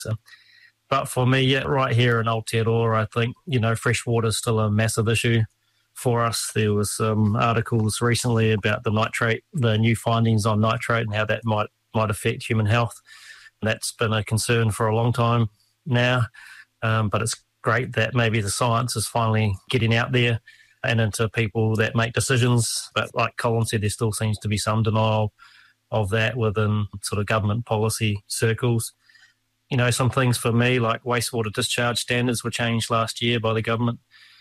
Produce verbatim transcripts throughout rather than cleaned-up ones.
So, but for me, yeah, right here in Aotearoa, I think, you know, fresh water is still a massive issue for us. There was some articles recently about the nitrate, the new findings on nitrate and how that might might affect human health. That's been a concern for a long time now, um, but it's great that maybe the science is finally getting out there and into people that make decisions. But like Colin said, there still seems to be some denial of that within sort of government policy circles. You know, some things for me, like wastewater discharge standards, were changed last year by the government,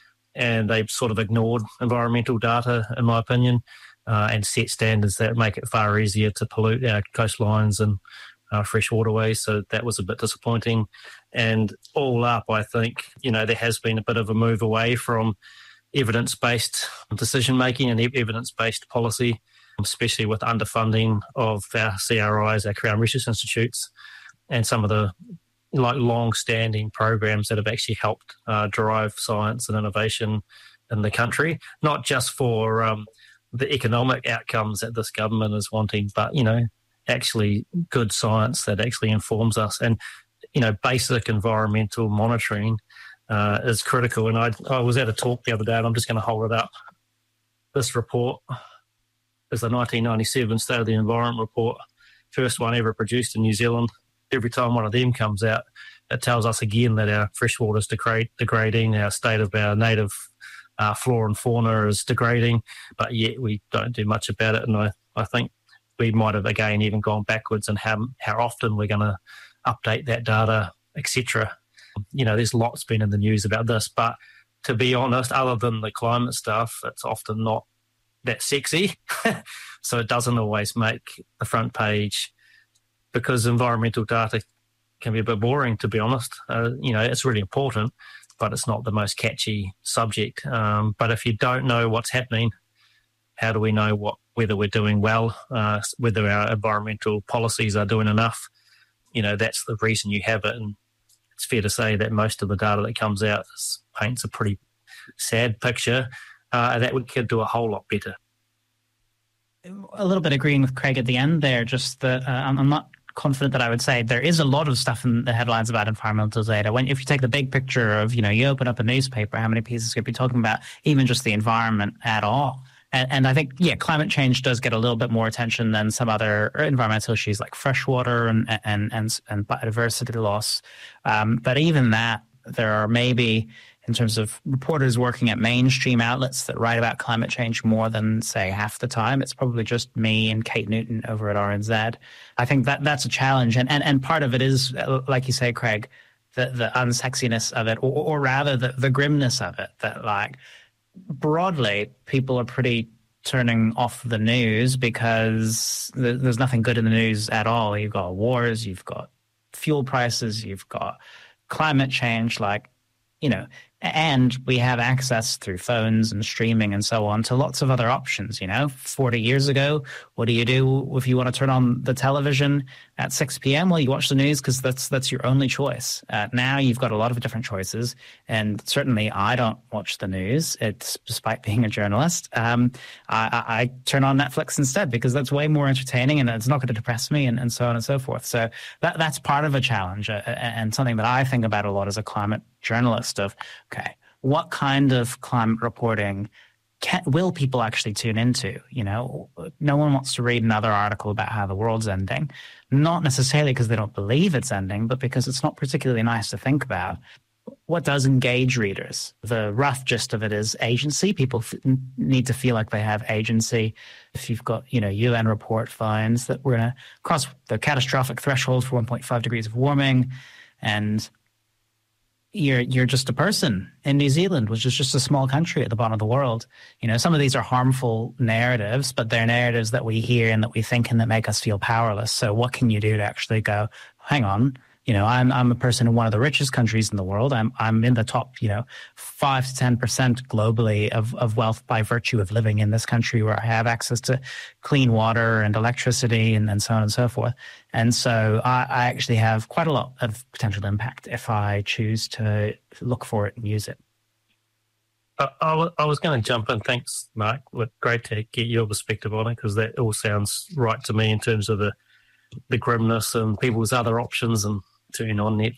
and they've sort of ignored environmental data, in my opinion, uh, and set standards that make it far easier to pollute our coastlines and uh, fresh waterways. So that was a bit disappointing. And all up, I think, you know, there has been a bit of a move away from evidence-based decision-making and evidence-based policy, especially with underfunding of our C R Is, our Crown Research Institutes, and some of the like long-standing programs that have actually helped uh, drive science and innovation in the country, not just for um, the economic outcomes that this government is wanting, but, you know, actually good science that actually informs us. And, you know, basic environmental monitoring uh, is critical. And I, I was at a talk the other day, and I'm just going to hold it up. This report is the nineteen ninety-seven State of the Environment report, first one ever produced in New Zealand. Every time one of them comes out, it tells us again that our freshwater is degrade, degrading, our state of our native uh, flora and fauna is degrading, but yet we don't do much about it. And I, I think we might have, again, even gone backwards in how, how often we're going to update that data, et cetera. You know, there's lots been in the news about this, but to be honest, other than the climate stuff, it's often not that sexy. So it doesn't always make the front page, because environmental data can be a bit boring, to be honest. Uh, you know, it's really important, but it's not the most catchy subject. Um, but if you don't know what's happening, how do we know what whether we're doing well, uh, whether our environmental policies are doing enough? You know, that's the reason you have it. And it's fair to say that most of the data that comes out is, paints a pretty sad picture, uh, that we could do a whole lot better. A little bit agreeing with Craig at the end there, just that uh, I'm not confident that I would say there is a lot of stuff in the headlines about environmental data. When if you take the big picture of, you know, you open up a newspaper, how many pieces could be talking about even just the environment at all? And, and I think, yeah, climate change does get a little bit more attention than some other environmental issues like freshwater and and and, and biodiversity loss. Um, but even that, there are maybe, in terms of reporters working at mainstream outlets that write about climate change more than, say, half the time, it's probably just me and Kate Newton over at R N Z. I think that that's a challenge. And and, and part of it is, like you say, Craig, the, the unsexiness of it, or, or rather the, the grimness of it, that, like, broadly, people are pretty turning off the news because there's nothing good in the news at all. You've got wars, you've got fuel prices, you've got climate change, like, you know, and we have access through phones and streaming and so on to lots of other options. You know, forty years ago, what do you do if you want to turn on the television at six p.m.? Well, you watch the news because that's that's your only choice. Uh, now you've got a lot of different choices, and certainly I don't watch the news. It's despite being a journalist. Um, I, I turn on Netflix instead because that's way more entertaining and it's not going to depress me, and, and so on and so forth. So that that's part of a challenge, uh, and something that I think about a lot as a climate journalist of, okay, what kind of climate reporting can, will people actually tune into? You know, no one wants to read another article about how the world's ending, not necessarily because they don't believe it's ending, but because it's not particularly nice to think about. What does engage readers? The rough gist of it is agency. People f- need to feel like they have agency. If you've got, you know, U N report finds that we're going to cross the catastrophic threshold for one point five degrees of warming, and you're you're just a person in New Zealand, which is just a small country at the bottom of the world. You know, some of these are harmful narratives, but they're narratives that we hear and that we think and that make us feel powerless. So what can you do to actually go, hang on, you know, I'm I'm a person in one of the richest countries in the world. I'm I'm in the top, you know, five to ten percent globally of, of wealth by virtue of living in this country where I have access to clean water and electricity and, and so on and so forth. And so I, I actually have quite a lot of potential impact if I choose to look for it and use it. I, I, w- I was going to jump in. Thanks, Mark. Great to get your perspective on it, because that all sounds right to me in terms of the the grimness and people's other options and turn on Netflix